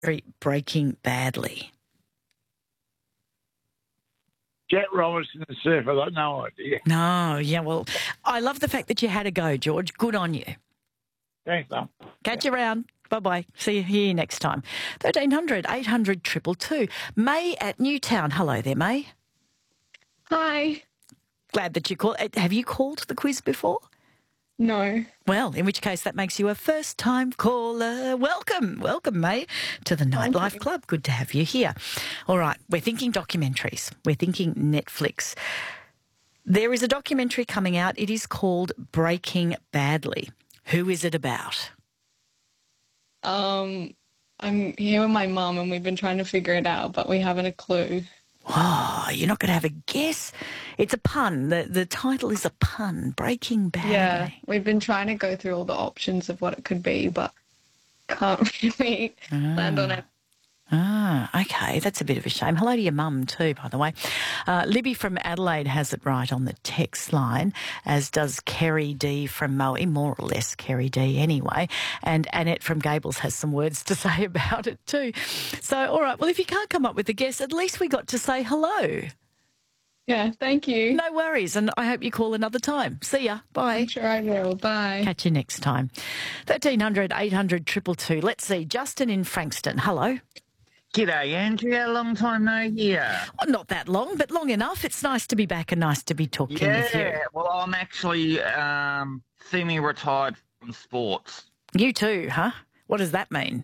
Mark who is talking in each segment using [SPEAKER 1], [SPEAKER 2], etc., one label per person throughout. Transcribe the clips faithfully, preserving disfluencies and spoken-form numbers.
[SPEAKER 1] Breaking Badly?
[SPEAKER 2] Jet Robinson and Surf, I've got no idea.
[SPEAKER 1] No, yeah, well, I love the fact that you had a go, George. Good on you.
[SPEAKER 2] Thanks, Mum.
[SPEAKER 1] Catch you around. Bye-bye. See you here next time. thirteen hundred, eight hundred, two two two. May at Newtown. Hello there, May.
[SPEAKER 3] Hi.
[SPEAKER 1] Glad that you called. Have you called the quiz before?
[SPEAKER 3] No.
[SPEAKER 1] Well, in which case that makes you a first-time caller. Welcome, welcome, May, to the Nightlife Club. Good to have you here. All right, we're thinking documentaries. We're thinking Netflix. There is a documentary coming out. It is called Breaking Badly. Who is it about?
[SPEAKER 3] Um, I'm here with my mum and we've been trying to figure it out, but we haven't a clue.
[SPEAKER 1] Oh, you're not going to have a guess? It's a pun. The the title is a pun, Breaking Badly.
[SPEAKER 3] Yeah, we've been trying to go through all the options of what it could be, but can't really
[SPEAKER 1] ah.
[SPEAKER 3] land on it.
[SPEAKER 1] Ah, okay. That's a bit of a shame. Hello to your mum too, by the way. Uh, Libby from Adelaide has it right on the text line, as does Kerry D from Moe, more or less Kerry D anyway. And Annette from Gables has some words to say about it too. So, all right, well, if you can't come up with a guess, at least we got to say hello.
[SPEAKER 3] Yeah, thank you.
[SPEAKER 1] No worries, and I hope you call another time. See ya. Bye.
[SPEAKER 3] I'm sure I will. Bye.
[SPEAKER 1] Catch you next time. thirteen hundred, eight hundred, two two two. Let's see. Justin in Frankston. Hello.
[SPEAKER 4] G'day, Andrea. Long time no hear.
[SPEAKER 1] Oh, not that long, but long enough. It's nice to be back and nice to be talking
[SPEAKER 4] yeah,
[SPEAKER 1] with you.
[SPEAKER 4] Yeah, well, I'm actually um, semi-retired from sports.
[SPEAKER 1] You too, huh? What does that mean?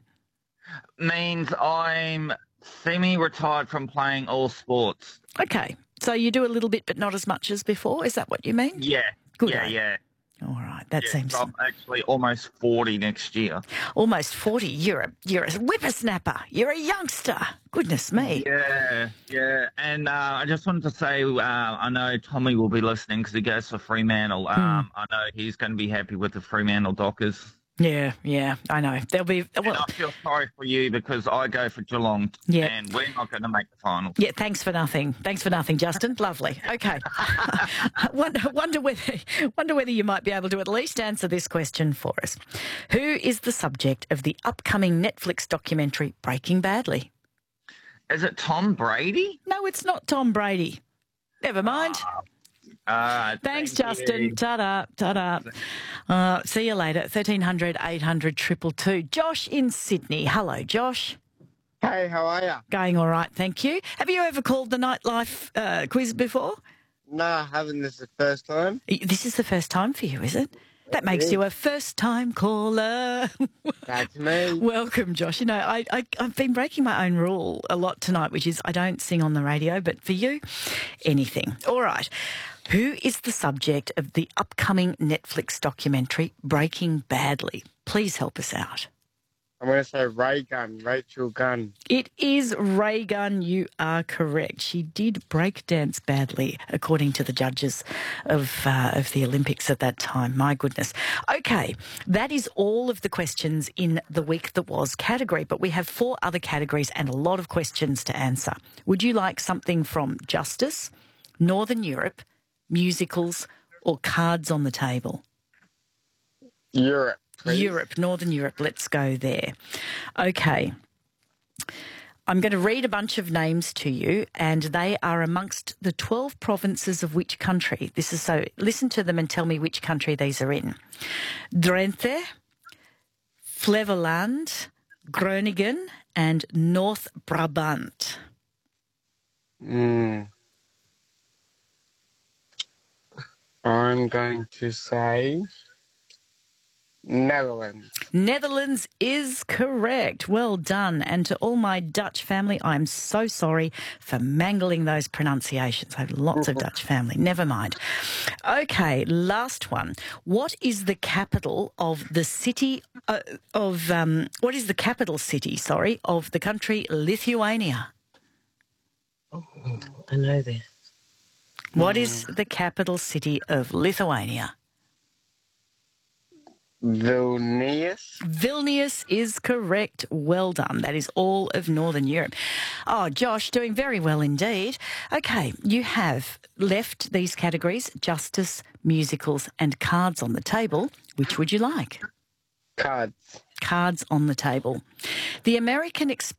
[SPEAKER 4] Means I'm semi-retired from playing all sports.
[SPEAKER 1] Okay, so you do a little bit, but not as much as before. Is that what you mean?
[SPEAKER 4] Yeah.
[SPEAKER 1] Good.
[SPEAKER 4] Yeah,
[SPEAKER 1] eh?
[SPEAKER 4] yeah.
[SPEAKER 1] All right, that
[SPEAKER 4] yeah,
[SPEAKER 1] seems...
[SPEAKER 4] I'm actually almost forty next year.
[SPEAKER 1] Almost forty? You're a, you're a whippersnapper. You're a youngster. Goodness me.
[SPEAKER 4] Yeah, yeah. And uh, I just wanted to say, uh, I know Tommy will be listening because he goes for Fremantle. Um, mm. I know he's going to be happy with the Fremantle Dockers.
[SPEAKER 1] Yeah, yeah, I know. There'll be... Well,
[SPEAKER 4] and I feel sorry for you because I go for Geelong
[SPEAKER 1] yeah.
[SPEAKER 4] and we're not going to make the final.
[SPEAKER 1] Yeah, thanks for nothing. Thanks for nothing, Justin. Lovely. Okay. wonder, wonder, whether, wonder whether you might be able to at least answer this question for us. Who is the subject of the upcoming Netflix documentary Breaking Badly?
[SPEAKER 4] Is it Tom Brady?
[SPEAKER 1] No, it's not Tom Brady. Never mind.
[SPEAKER 4] Uh, Uh,
[SPEAKER 1] Thanks,
[SPEAKER 4] thank
[SPEAKER 1] Justin.
[SPEAKER 4] You.
[SPEAKER 1] Ta-da, ta-da. Uh, see you later. thirteen hundred, eight hundred, two two two. Josh in Sydney. Hello, Josh.
[SPEAKER 5] Hey, how are you?
[SPEAKER 1] Going all right, thank you. Have you ever called the Nightlife uh, quiz before?
[SPEAKER 5] No, I haven't. This is the first time.
[SPEAKER 1] This is the first time for you, is it? That makes
[SPEAKER 5] is.
[SPEAKER 1] you a first-time caller.
[SPEAKER 5] That's me.
[SPEAKER 1] Welcome, Josh. You know, I, I, I've been breaking my own rule a lot tonight, which is I don't sing on the radio, but for you, anything. All right. Who is the subject of the upcoming Netflix documentary Breaking Badly? Please help us out.
[SPEAKER 5] I'm going to say Ray Gunn, Rachel Gunn.
[SPEAKER 1] It is Ray Gunn. You are correct. She did break dance badly, according to the judges of uh, of the Olympics at that time. My goodness. Okay, that is all of the questions in the week that was category, but we have four other categories and a lot of questions to answer. Would you like something from Justice, Northern Europe, musicals, or cards on the table?
[SPEAKER 5] Europe. Please.
[SPEAKER 1] Europe, Northern Europe. Let's go there. Okay. I'm going to read a bunch of names to you, and they are amongst the twelve provinces of which country? This is so. Listen to them and tell me which country these are in. Drenthe, Flevoland, Groningen, and North Brabant.
[SPEAKER 5] Hmm. I'm going to say Netherlands.
[SPEAKER 1] Netherlands is correct. Well done. And to all my Dutch family, I'm so sorry for mangling those pronunciations. I have lots of Dutch family. Never mind. Okay, last one. What is the capital of the city uh, of, um, what is the capital city, sorry, of the country Lithuania?
[SPEAKER 6] Oh, I know this.
[SPEAKER 1] What is the capital city of Lithuania?
[SPEAKER 5] Vilnius.
[SPEAKER 1] Vilnius is correct. Well done. That is all of Northern Europe. Oh, Josh, doing very well indeed. Okay, you have left these categories, justice, musicals and cards on the table. Which would you like?
[SPEAKER 5] Cards.
[SPEAKER 1] Cards on the table. The American Express